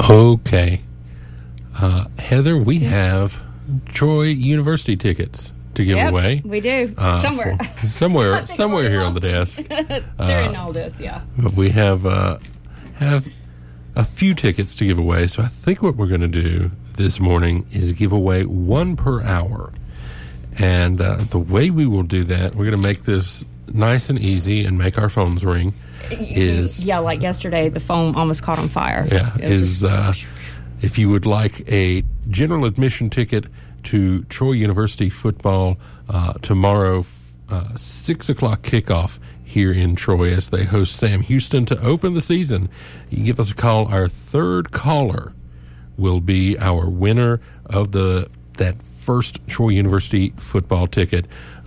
Okay. Heather, we have Troy University tickets to give away. We do. Somewhere here on the desk. They're in all this, yeah. But we have a few tickets to give away, so I think what we're going to do this morning is give away one per hour. And the way we will do that, we're going to make this nice and easy and make our phones ring. Yeah, like yesterday, the phone almost caught on fire. Yeah, if you would like a general admission ticket to Troy University football tomorrow, 6 o'clock kickoff here in Troy as they host Sam Houston to open the season, you give us a call. Our third caller will be our winner of that first Troy University football ticket.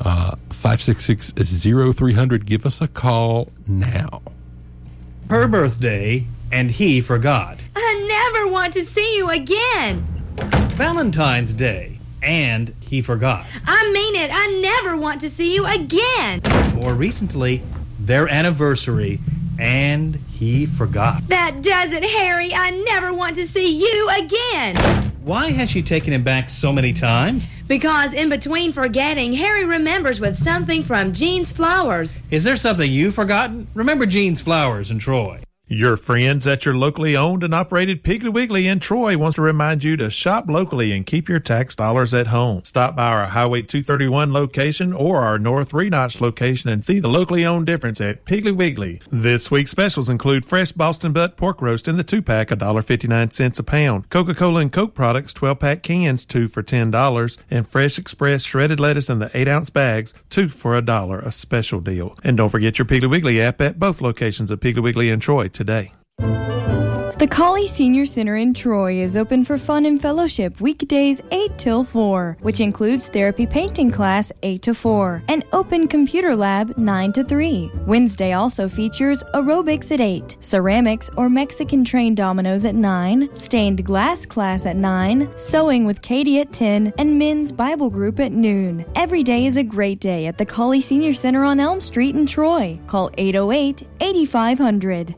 566-0300. Give us a call now. Her birthday, and he forgot. I never want to see you again. Valentine's Day, and he forgot. I mean it. I never want to see you again. More recently, their anniversary, and he forgot. That does it, Harry. I never want to see you again. Why has she taken him back so many times? Because in between forgetting, Harry remembers with something from Jean's Flowers. Is there something you've forgotten? Remember Jean's Flowers in Troy. Your friends at your locally owned and operated Piggly Wiggly in Troy wants to remind you to shop locally and keep your tax dollars at home. Stop by our Highway 231 location or our North 3 Notch location and see the locally owned difference at Piggly Wiggly. This week's specials include fresh Boston butt pork roast in the 2-pack, $1.59 a pound. Coca-Cola and Coke products, 12-pack cans, 2 for $10. And Fresh Express shredded lettuce in the 8-ounce bags, 2 for $1, a special deal. And don't forget your Piggly Wiggly app at both locations of Piggly Wiggly and Troy today. The Colley Senior Center in Troy is open for fun and fellowship weekdays 8 till 4, which includes therapy painting class 8 to 4 and open computer lab 9 to 3. Wednesday also features aerobics at 8, ceramics or Mexican trained dominoes at 9, stained glass class at 9, sewing with Katie at 10, and men's Bible group at noon. Every day is a great day at the Colley Senior Center on Elm Street in Troy. Call 808-8500.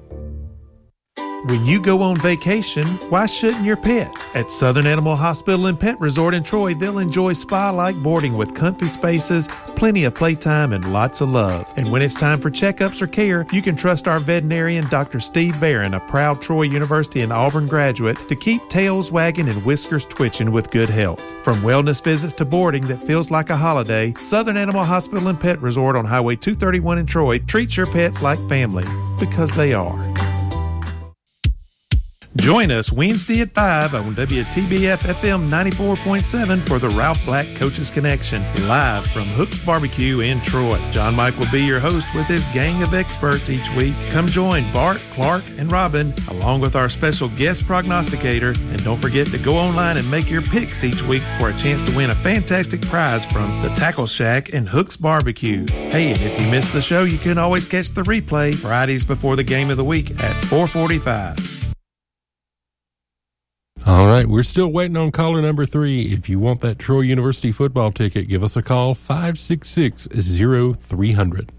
When you go on vacation, why shouldn't your pet? At Southern Animal Hospital and Pet Resort in Troy, they'll enjoy spa-like boarding with comfy spaces, plenty of playtime, and lots of love. And when it's time for checkups or care, you can trust our veterinarian, Dr. Steve Barron, a proud Troy University and Auburn graduate, to keep tails wagging and whiskers twitching with good health. From wellness visits to boarding that feels like a holiday, Southern Animal Hospital and Pet Resort on Highway 231 in Troy treats your pets like family, because they are. Join us Wednesday at 5 on WTBF FM 94.7 for the Ralph Black Coaches Connection, live from Hook's Barbecue in Troy. John Mike will be your host with his gang of experts each week. Come join Bart, Clark, and Robin, along with our special guest prognosticator. And don't forget to go online and make your picks each week for a chance to win a fantastic prize from the Tackle Shack and Hook's Barbecue. Hey, and if you missed the show, you can always catch the replay Fridays before the game of the week at 4:45. All right, we're still waiting on caller number 3. If you want that Troy University football ticket, give us a call, 566-0300.